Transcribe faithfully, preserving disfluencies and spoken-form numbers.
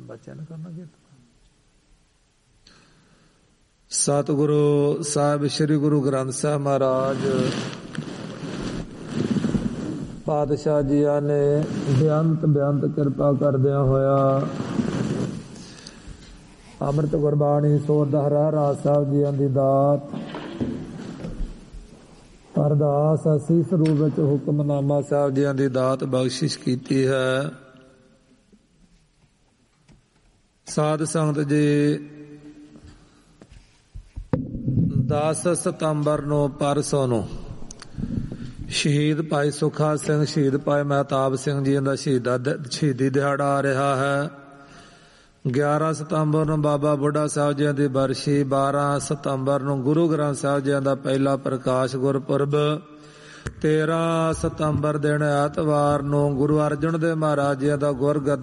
ਬਚਨ ਕਰਨਾ ਕੀਤਾ। ਸਤਿਗੁਰੂ ਸਾਹਿਬ ਸ੍ਰੀ ਗੁਰੂ ਗ੍ਰੰਥ ਸਾਹਿਬ ਮਹਾਰਾਜ ਪਾਤਸ਼ਾਹ ਜੀਆਂ ਨੇ ਬੇਅੰਤ ਬੇਅੰਤ ਕਿਰਪਾ ਕਰਦਿਆਂ ਹੋਇਆ ਅੰਮ੍ਰਿਤ ਗੁਰਬਾਣੀ ਸੋਧਾ ਰਹਿਰਾਸ ਸਾਹਿਬ ਜੀਆਂ ਦੀ ਦਾਤ ਅਰਦਾਸ ਅਸੀਸ ਰੂਪ ਵਿੱਚ ਹੁਕਮਨਾਮਾ ਸਾਹਿਬ ਜੀਆਂ ਦੀ ਦਾਤ ਬਖਸ਼ਿਸ਼ ਕੀਤੀ ਹੈ। ਸਾਧ ਸੰਗਤ ਜੀ, ਦਸ ਸਤੰਬਰ ਨੂੰ ਪਰਸੋਂ ਨੂੰ ਸ਼ਹੀਦ ਭਾਈ ਸੁੱਖਾ ਸਿੰਘ ਸ਼ਹੀਦ ਭਾਈ ਮਹਿਤਾਬ ਸਿੰਘ ਜੀ ਦਾ ਸ਼ਹੀਦਾ ਸ਼ਹੀਦੀ ਦਿਹਾੜਾ ਆ ਰਿਹਾ ਹੈ। ਗਿਆਰਾਂ ਸਤੰਬਰ ਨੂੰ ਬਾਬਾ ਬੁੱਢਾ ਸਾਹਿਬ ਜੀ ਦੀ ਬਰਸ਼ੀ, ਬਾਰਾਂ ਸਤੰਬਰ ਨੂੰ ਗੁਰੂ ਗ੍ਰੰਥ ਸਾਹਿਬ ਜੀ ਦਾ ਪਹਿਲਾ ਪ੍ਰਕਾਸ਼ ਗੁਰਪੁਰਬ, ਤੇਰਾਂ ਸਤੰਬਰ ਦਿਨ ਐਤਵਾਰ ਨੂੰ ਗੁਰੂ ਅਰਜਨ ਦੇਵ ਮਹਾਰਾਜ ਜੀ ਦਾ ਗੁਰਗੱਦੀ